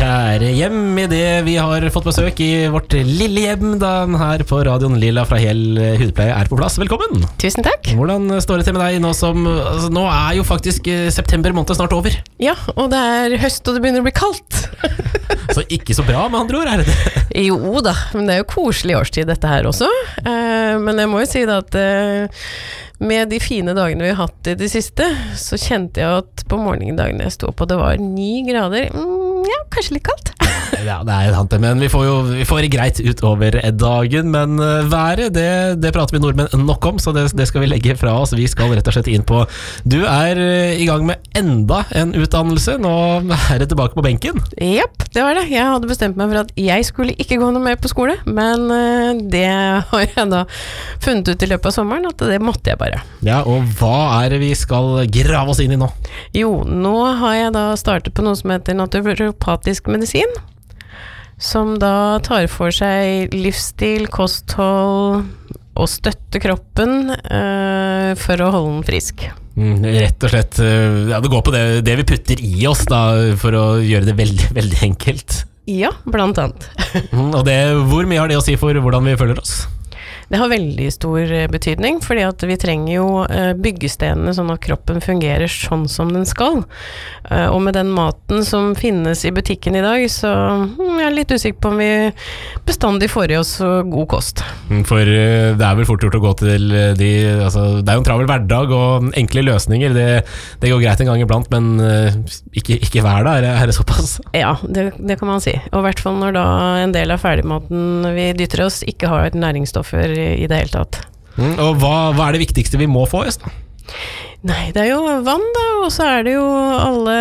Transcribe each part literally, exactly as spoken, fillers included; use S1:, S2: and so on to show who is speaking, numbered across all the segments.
S1: kjære hjem I det vi har fått besøk I vårt lille hjem da her på radioen Lilla fra Hel Hudpleie er på plass. Velkommen.
S2: Tusen takk.
S1: Hvordan står det til med deg nå som, altså, nå er jo faktisk september måned snart over.
S2: Ja, og det er høst og det begynner å bli kaldt.
S1: Så ikke så bra med andre ord, er det det?
S2: Jo da, men det er jo koselig årstid dette her også. Eh, men jeg må jo si da at eh, med de fine dagene vi har hatt I det siste, så kjente jeg at på morgendagene jeg stod på, det var ni grader. Mm, ja, kanskje litt kaldt.
S1: Ja, det er sant det, men vi får jo vi får det greit utover dagen, men uh, været, det, det prater vi nordmenn nok om, så det, det skal vi legge fra oss. Vi skal rett og slett inn på, du er uh, I gang med enda en utdannelse, nå er det tilbake på benken.
S2: Japp, det var det. Jeg hadde bestemt meg for at jeg skulle ikke gå noe mer på skole, men uh, det har jeg da funnet ut I løpet av sommeren, at det måtte jeg bare.
S1: Ja, og hva er det vi skal grave oss inn I nå?
S2: Jo, nå har jeg da startet på noe som heter naturopatisk medisin, som da tar for seg livsstil, kosthold og støtte kroppen uh, for å holde den frisk.
S1: Mm, rett og slett, uh, ja, det går på det, det vi putter I oss da, for å gjøre det veldig, veldig enkelt.
S2: Ja, blant annet.
S1: mm, og det, hvor mye har det å si for hvordan vi føler oss?
S2: Det har veldig stor betydning, fordi at vi trenger jo byggestenene sånn at kroppen fungerer sånn som den skal. Og med den maten som finnes I butikken I dag, så jeg er litt usikker på om vi bestandig får I oss god kost.
S1: For det er vel fort gjort å gå til de, altså, det er jo en travel hverdag og enkle løsninger, det, det går greit en gang iblant, men ikke, ikke hver dag, er det, er det såpass?
S2: Ja, det, det kan man si. Og I hvert fall når da en del av ferdigmaten vi dytter oss ikke har næringsstoffer I det hele tatt.
S1: Mm, og hva, hva er det viktigste vi må få oss da?
S2: Nei, det er jo vann da, og så er det jo alle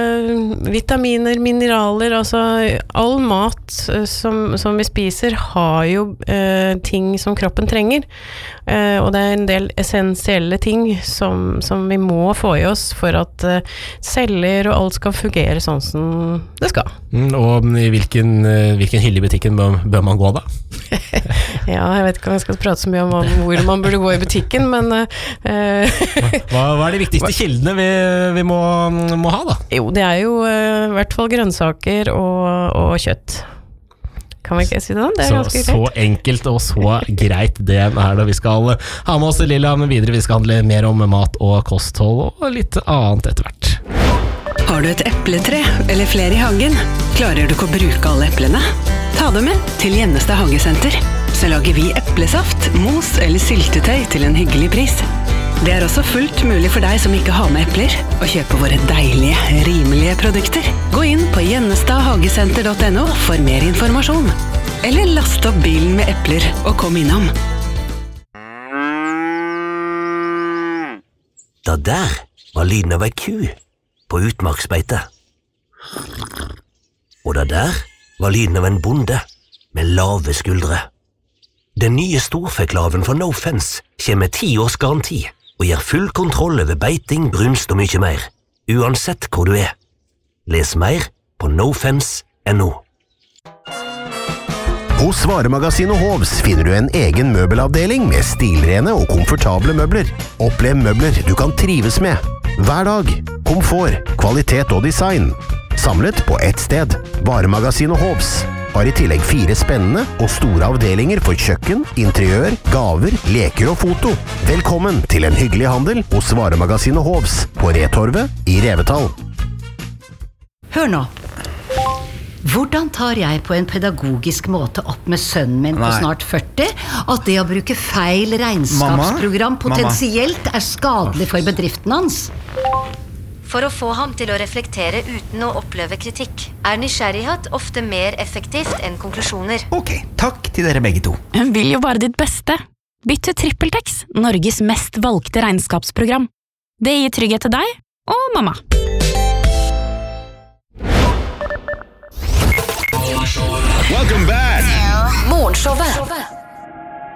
S2: vitaminer, mineraler, altså all mat som, som vi spiser har jo eh, ting som kroppen trenger, eh, og det er en del essensielle ting som, som vi må få I oss for at eh, celler og alt skal fungere sånn som det skal.
S1: Mm, og I hvilken, hvilken hylle I butikken bør, bør man gå da?
S2: Ja, jeg vet ikke om jeg skal prate så mye om hvor man burde gå I butikken, men eh,
S1: hva, hva er de viktigste kildene vi, vi må, må ha da?
S2: Jo, det er jo uh, I hvert fall grønnsaker og, og kjøtt. Kan vi ikke si det da? Det er
S1: så,
S2: ganske greit.
S1: Så enkelt og så greit det er da vi skal ha med oss Lilla videre. Vi skal handle mer om mat og kosthold og litt annet etter hvert.
S3: Har du et epletre eller flere I hagen? Klarer du ikke å bruke alle eplene? Ta dem med til Gjennestad Hagesenter. Så lager vi eplesaft, mos eller syltetøy til en hyggelig pris. Det er også fullt mulig for deg som ikke har med epler å kjøpe våre deilige, rimelige produkter. Gå inn på gjennestad hagesenter punktum no for mer informasjon. Eller last opp bilen med epler og kom innom.
S4: Da der var lyden av ei ku på utmarksbeite. Og da der var lyden av en bonde med lave skuldre. Den nye storfeklaven fra No Fence kommer med ti års garanti og gir full kontroll over beiting, brunst og mye mer, uansett hvor du er. Les mer på nofence punktum no.
S5: Hos Varemagasinet Hovs finner du en egen møbelavdeling med stilrene og komfortable møbler. Opplev møbler du kan trives med. Hver dag. Komfort, kvalitet og design. Samlet på ett sted. Varemagasinet Hovs har I tillegg fire spennende og store avdelinger for kjøkken, interiør, gaver, leker og foto. Velkommen til en hyggelig handel hos Varemagasinet Hovs på Retorvet I Revetal.
S6: Hør nå. Hvordan tar jeg på en pedagogisk måte opp med sønnen min på
S7: Nei.
S6: snart førti at det å bruke feil regnskapsprogram
S7: Mamma?
S6: potensielt er skadelig for bedriften hans?
S8: For å få ham til å reflektere uten å oppleve kritikk, er nysgjerrighet ofte mer effektivt enn konklusjoner.
S7: Ok, takk til dere begge to.
S9: Hun vil jo bare ditt beste. Bytt til TrippelTex, Norges mest valgte regnskapsprogram. Det gir trygghet til deg og mamma.
S10: Welcome back!
S8: Morgenshowet.